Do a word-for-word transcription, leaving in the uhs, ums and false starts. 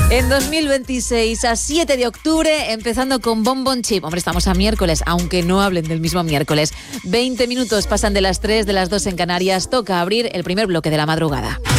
En dos mil veintiséis, a siete de octubre, empezando con Bomb on Chip. Hombre, estamos a miércoles, aunque no hablen del mismo miércoles. veinte minutos pasan de las tres, de las dos en Canarias. Toca abrir el primer bloque de la madrugada.